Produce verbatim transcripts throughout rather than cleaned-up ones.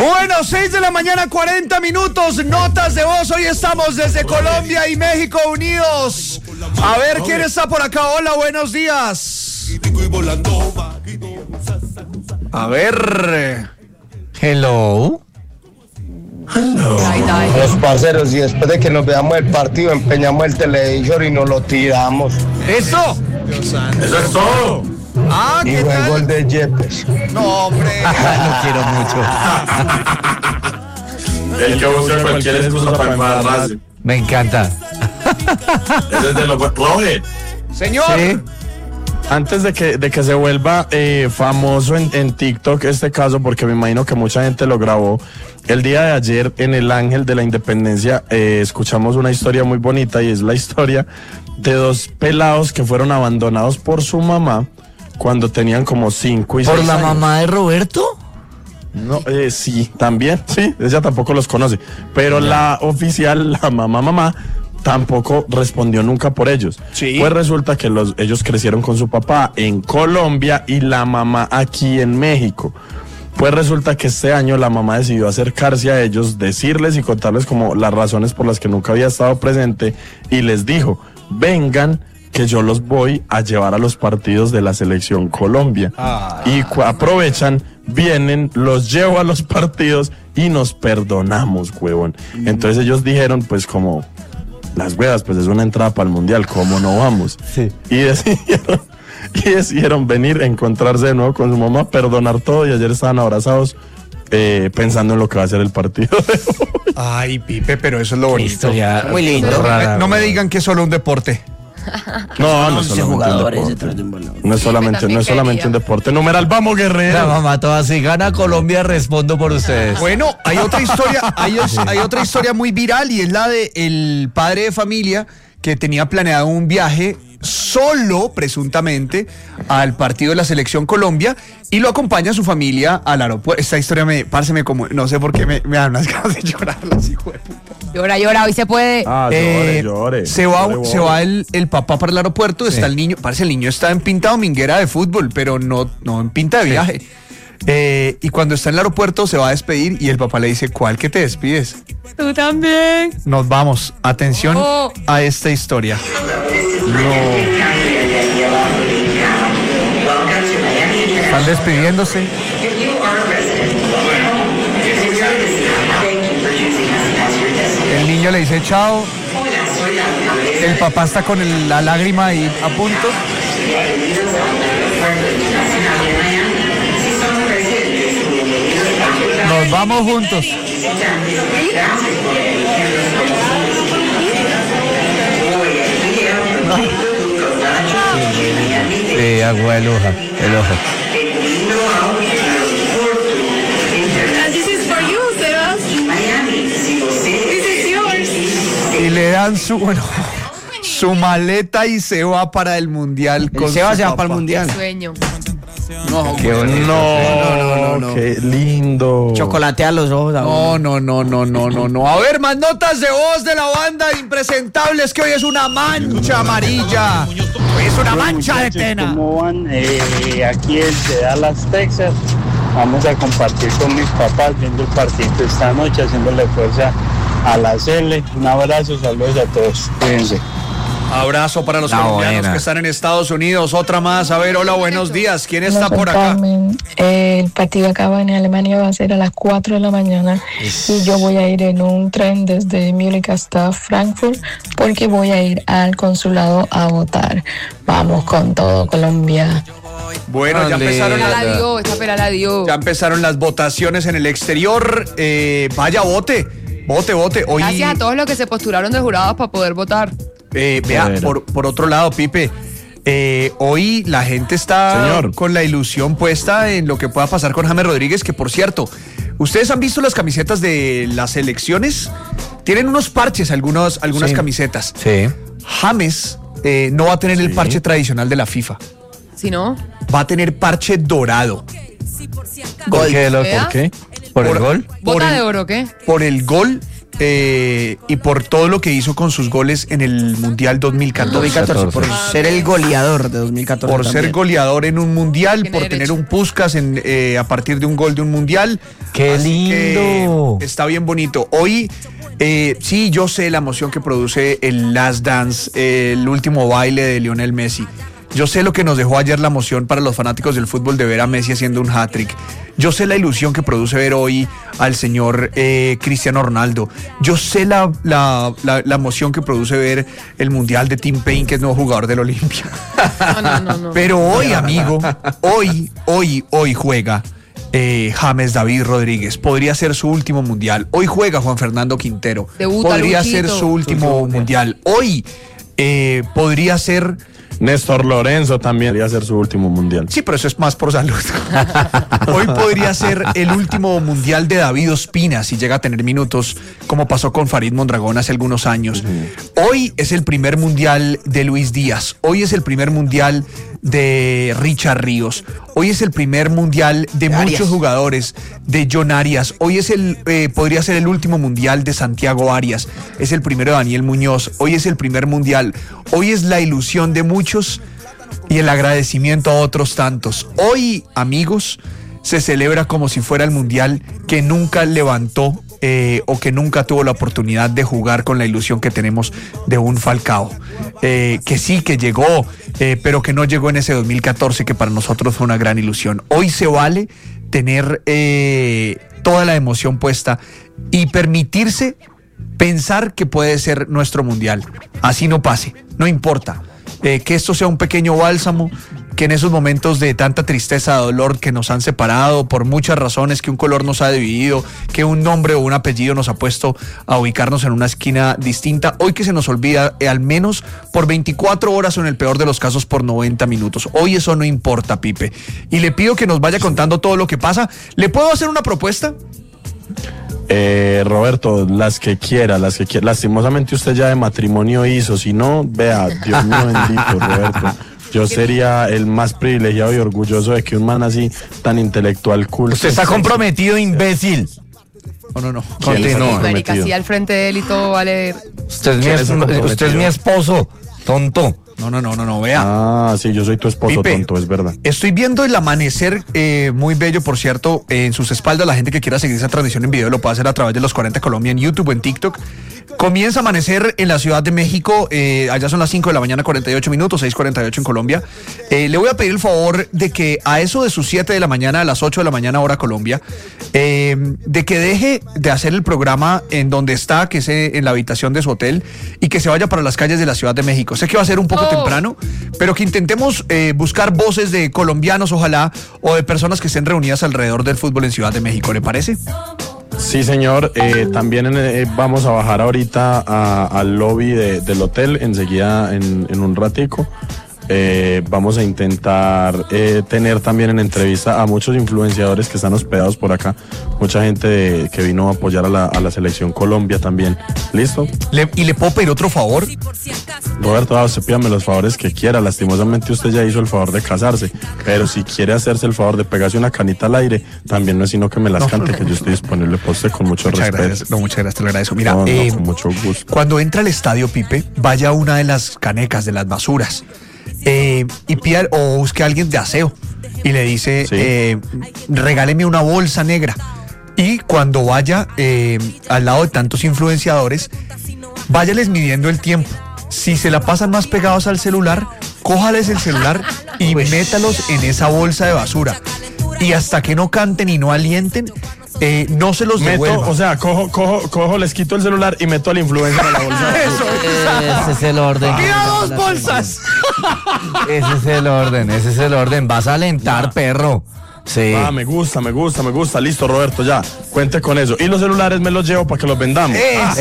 Bueno, seis de la mañana, cuarenta minutos, notas de voz. Hoy estamos desde Colombia y México unidos. A ver quién está por acá. Hola, buenos días. A ver. Hello. Hello. Los parceros, y después de que nos veamos el partido, empeñamos el televisor y nos lo tiramos. ¡Eso! Eso es todo. Ah, Y ¿qué fue el tal? gol de Yepes. No, hombre. Lo quiero mucho. El que busca cualquier excusa para embarrarse. Me encanta. Ese es de los buenos. Señor. Sí. Antes de que, de que se vuelva eh, famoso en, en TikTok este caso, porque me imagino que mucha gente lo grabó, el día de ayer en el Ángel de la Independencia eh, escuchamos una historia muy bonita, y es la historia de dos pelados que fueron abandonados por su mamá cuando tenían como cinco y seis ¿Por la años. mamá de Roberto? No, eh, sí, también, sí, ella tampoco los conoce, pero no. La oficial, la mamá mamá, tampoco respondió nunca por ellos. Sí. Pues resulta que los, ellos crecieron con su papá en Colombia y la mamá aquí en México. Pues resulta que este año la mamá decidió acercarse a ellos, decirles y contarles como las razones por las que nunca había estado presente, y les dijo: vengan, que yo los voy a llevar a los partidos de la selección Colombia. Ah. Y cu- aprovechan, vienen, los llevo a los partidos y nos perdonamos, huevón. Mm. Entonces ellos dijeron, pues como, las huevas, pues es una entrada para el mundial, ¿cómo no vamos? Sí. Y decidieron, y decidieron venir, encontrarse de nuevo con su mamá, perdonar todo, y ayer estaban abrazados eh, pensando en lo que va a ser el partido de hoy. Ay, Pipe, pero eso es lo bonito. Historia muy lindo. No, no me digan que es solo un deporte. No, no es solamente un deporte. No es solamente, no es solamente un deporte. Numeral, vamos, guerrero. La mamá toda, si gana Colombia, respondo por ustedes. Bueno, hay otra historia, hay, hay otra historia muy viral, y es la de el padre de familia que tenía planeado un viaje solo, presuntamente, al partido de la selección Colombia, y lo acompaña a su familia al aeropuerto. Esta historia me, parce, me como, no sé por qué me, me dan unas ganas de llorar, las hijo de puta. Llora, llora, hoy se puede. Ah, Eh, llore, llore. Se va, Llore, se va el, el papá para el aeropuerto, Sí. está el niño, parece el niño está en pinta dominguera de fútbol, pero no, no en pinta de viaje. Eh, y cuando está en el aeropuerto se va a despedir y el papá le dice: ¿cuál que te despides? Tú también. Nos vamos. Atención Oh. a esta historia. Están despidiéndose. El niño le dice chao. El papá está con el- la lágrima ahí a punto. Nos vamos juntos. Sí, agua el ojo, el ojo. This is for you, Sebas. This is yours. Y le dan su, bueno, su maleta y se va para el mundial. El Seba se va para el mundial. Sueño. No, Qué bonito. No, no, no, no. qué lindo. Chocolatea los ojos. No, no, no, no, no, no, no. A ver, más notas de voz de la banda Impresentables, que hoy es una mancha amarilla. Hoy es una mancha de pena. ¿Cómo van? Eh, aquí desde Dallas, Texas. Vamos a compartir con mis papás viendo el partido esta noche, haciéndole fuerza a la C L. Un abrazo, saludos a todos. Cuídense. Abrazo para los La colombianos buena. que están en Estados Unidos. Otra más. A ver, hola, buenos días. ¿Quién está Hola, por soy acá? Carmen. Eh, el partido acaba en Alemania, va a ser a las cuatro de la mañana y yo voy a ir en un tren desde Múnich hasta Frankfurt porque voy a ir al consulado a votar. Vamos con todo, Colombia. Bueno, ya Ande. empezaron, Pela las, la dio, esta pela la dio. ya empezaron las votaciones en el exterior. Eh, vaya, vote. Vote, vote. Hoy, Gracias a todos los que se postularon de jurados para poder votar. Eh, vea, Bueno. por, por otro lado, Pipe, eh, hoy la gente está Señor. con la ilusión puesta en lo que pueda pasar con James Rodríguez, que por cierto, ¿ustedes han visto las camisetas de las elecciones? Tienen unos parches, algunos, algunas Sí. camisetas. Sí. James eh, no va a tener el Sí. parche tradicional de la FIFA, Si no, va a tener parche dorado. ¿Por qué? lo- Vea. ¿Por qué? ¿Por el Por- gol? Por bota el- de oro, ¿qué? Por el gol eh, y por todo lo que hizo con sus goles en el Mundial dos mil catorce. dos mil catorce, por ser el goleador de dos mil catorce. Por ser goleador en un Mundial, Tiene por tener derecho. un Puskás en, eh, a partir de un gol de un Mundial. ¡Qué Así que lindo! está bien bonito. Hoy, eh, sí, yo sé la emoción que produce el Last Dance, eh, el último baile de Lionel Messi. Yo sé lo que nos dejó ayer la emoción para los fanáticos del fútbol de ver a Messi haciendo un hat-trick. Yo sé la ilusión que produce ver hoy al señor eh, Cristiano Ronaldo. Yo sé la, la, la, la emoción que produce ver el Mundial de Tim Payne, que es nuevo jugador del Olimpia. No, no, no, no. Pero hoy, amigo, hoy, hoy, hoy juega eh, James David Rodríguez. Podría ser su último Mundial. Hoy juega Juan Fernando Quintero. Debuta Podría Luchito. ser su último Mundial. Hoy eh, podría ser... Néstor Lorenzo también debería ser su último mundial. Sí, pero eso es más por salud. Hoy podría ser el último mundial de David Ospina si llega a tener minutos, como pasó con Farid Mondragón hace algunos años. Uh-huh. Hoy es el primer mundial de Luis Díaz. Hoy es el primer mundial de Richard Ríos. Hoy es el primer mundial de Arias. Muchos jugadores, de John Arias. Hoy es el, eh, podría ser el último mundial de Santiago Arias. Es el primero de Daniel Muñoz. Hoy es el primer mundial. Hoy es la ilusión de muchos y el agradecimiento a otros tantos. Hoy, amigos, se celebra como si fuera el mundial que nunca levantó eh, o que nunca tuvo la oportunidad de jugar con la ilusión que tenemos de un Falcao. Eh, que sí, que llegó, eh, pero que no llegó en ese dos mil catorce, que para nosotros fue una gran ilusión. Hoy se vale tener eh, toda la emoción puesta y permitirse pensar que puede ser nuestro mundial. Así no pase, no importa. Eh, que esto sea un pequeño bálsamo, que en esos momentos de tanta tristeza, dolor que nos han separado por muchas razones, que un color nos ha dividido, que un nombre o un apellido nos ha puesto a ubicarnos en una esquina distinta, hoy que se nos olvida eh, al menos por veinticuatro horas o en el peor de los casos por noventa minutos. Hoy eso no importa, Pipe. Y le pido que nos vaya contando todo lo que pasa. ¿Le puedo hacer una propuesta? Eh, Roberto, las que quiera, las que quiera. Lastimosamente usted ya de matrimonio hizo, si no, vea, Dios mío bendito, Roberto. Yo sería el más privilegiado y orgulloso de que un man así tan intelectual, culto. Usted está comprometido, imbécil. No, no, no. Continúa. Marica, así al frente de él y todo vale. Usted es, mi, ¿Quién es, es el comprometido? usted es mi esposo, tonto. No, no, no, no, no, vea. Ah, sí, yo soy tu esposo, Pipe, tonto, es verdad. Estoy viendo el amanecer eh, muy bello, por cierto, en sus espaldas. La gente que quiera seguir esa transmisión en video lo puede hacer a través de los cuarenta Colombia en YouTube o en TikTok. Comienza a amanecer en la Ciudad de México, eh, allá son las cinco de la mañana, cuarenta y ocho minutos, seis cuarenta y ocho en Colombia. Eh, le voy a pedir el favor de que a eso de sus siete de la mañana, a las ocho de la mañana hora Colombia, eh, de que deje de hacer el programa en donde está, que es en la habitación de su hotel, y que se vaya para las calles de la Ciudad de México. Sé que va a ser un poco Oh. temprano, pero que intentemos eh, buscar voces de colombianos, ojalá, o de personas que estén reunidas alrededor del fútbol en Ciudad de México, ¿le parece? Sí, señor. Eh, también eh, vamos a bajar ahorita a- al lobby de- del hotel, enseguida en, en un ratico. Eh, vamos a intentar eh, tener también en entrevista a muchos influenciadores que están hospedados por acá. Mucha gente de- que vino a apoyar a la, a la selección Colombia también. ¿Listo? Le- ¿Y le puedo pedir otro favor? Roberto, ah, usted pídame los favores que quiera. Lastimosamente usted ya hizo el favor de casarse, pero si quiere hacerse el favor de pegarse una canita al aire, también no es sino que me las No, cante, no. que yo estoy disponible para usted con mucho Muchas respeto. gracias, no, muchas gracias, te lo agradezco. Mira, No, no, eh, con mucho gusto. cuando entra al estadio, Pipe, vaya a una de las canecas, de las basuras, eh, y pida o busque a alguien de aseo y le dice, Sí. eh, regáleme una bolsa negra. Y cuando vaya eh, al lado de tantos influenciadores, váyales midiendo el tiempo. Si se la pasan más pegados al celular, cójales el celular y métalos en esa bolsa de basura. Y hasta que no canten y no alienten, eh, no se los Meto, devuelvan. o sea, cojo, cojo, cojo, les quito el celular y meto al influencer a la bolsa. Ese es el orden. ¡Mira dos bolsas! Ese es el orden, ese es el orden. Vas a alentar, perro. Sí. Ah, me gusta, me gusta, me gusta. Listo, Roberto, ya. Cuente con eso. Y los celulares me los llevo para que los vendamos. Es-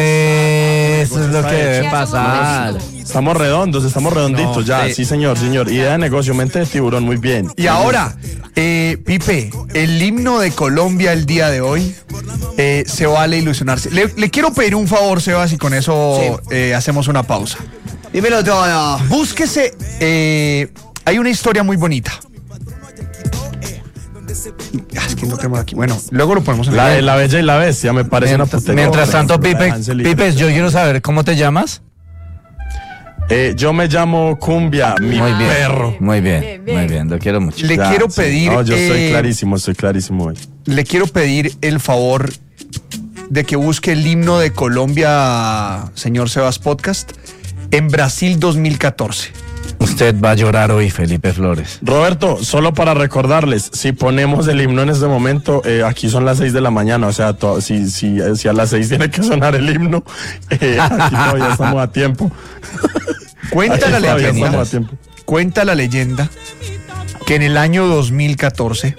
Eso es lo que debe pasar. Estamos redondos, estamos redonditos No, ya. eh. Sí, señor, señor. Idea de negocio, mente de tiburón, muy bien. Y ahora, eh, Pipe, el himno de Colombia el día de hoy, eh, se vale ilusionarse. Le, le quiero pedir un favor, Sebas, y con eso eh, hacemos una pausa. Dímelo todo. Búsquese, eh, hay una historia muy bonita. Ah, es que no tenemos aquí. Bueno, luego lo ponemos en La el... de La Bella y la Bestia me parece una Mientras, putería. mientras tanto, Pipe, Hansel y Gretel. Pipes, yo quiero saber cómo te llamas. Eh, yo me llamo Cumbia, mi Muy bien. perro. Muy bien, Bien, bien. muy bien, lo quiero mucho. Le Ya, quiero sí. pedir... No, yo estoy eh, clarísimo, estoy clarísimo hoy. Le quiero pedir el favor de que busque el himno de Colombia, señor Sebas Podcast, en Brasil dos mil catorce. Usted va a llorar hoy, Felipe Flores. Roberto, solo para recordarles, si ponemos el himno en este momento, eh, aquí son las seis de la mañana, o sea, to- si, si, eh, si a las seis tiene que sonar el himno, eh, aquí todavía estamos a tiempo. Cuenta Aquí la todavía leyenda, estamos a tiempo. cuenta la leyenda que en el año dos mil catorce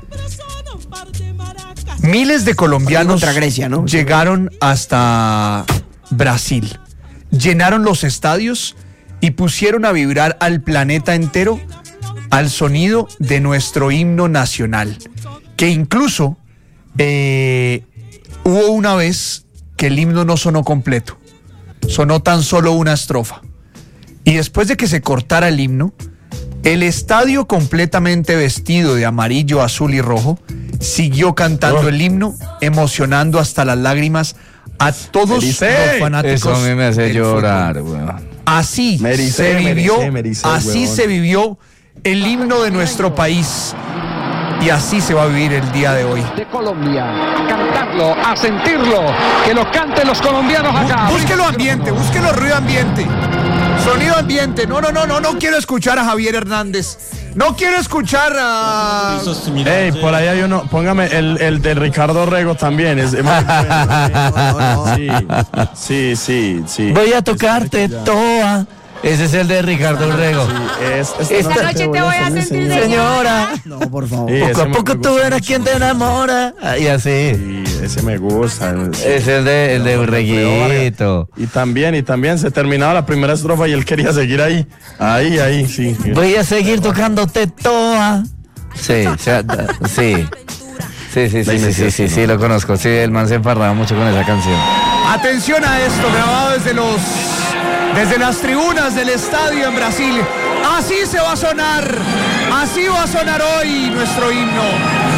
miles de colombianos Contra Grecia, ¿no? llegaron hasta Brasil, llenaron los estadios y pusieron a vibrar al planeta entero al sonido de nuestro himno nacional, que incluso eh, hubo una vez que el himno no sonó completo, sonó tan solo una estrofa. Y después de que se cortara el himno, el estadio completamente vestido de amarillo, azul y rojo siguió cantando Oh. el himno, emocionando hasta las lágrimas a todos Mericé. los fanáticos. Eso a mí me hace del llorar, fútbol. weón. Así Me ericé, se me vivió, ericé, me ericé, así huevón. se vivió el himno de nuestro país y así se va a vivir el día de hoy. De Colombia, a cantarlo, a sentirlo, que lo canten los colombianos acá. Búsquelo ambiente, búsquelo ruido ambiente. Sonido ambiente. No, no, no, no, no quiero escuchar a Javier Hernández. No quiero escuchar a... Ey, por ahí hay uno, póngame el, el de Ricardo Rego también. Es, Sí, sí, sí, sí. Voy a tocarte toa. Ese es el de Ricardo Rego. Es, es- Esta noche te voy a sentir, Señora, No, por favor. Sí, poco ese a me- poco me tú gusta verás mucho. quién te enamora. Ah, Y así. Sí, ese me gusta. Es el de, el de Urreguito. Y también, y también se terminaba la primera estrofa y él quería seguir ahí. Ahí, ahí, sí. Voy a seguir tocándote toa. Sí, o sea, da- sí. Sí, sí, sí, sí, sí, sí, sí, lo conozco. Sí, el man se emparraba mucho con esa canción. Atención a esto, grabado desde los... Desde las tribunas del estadio en Brasil. Así se va a sonar. Así va a sonar hoy nuestro himno.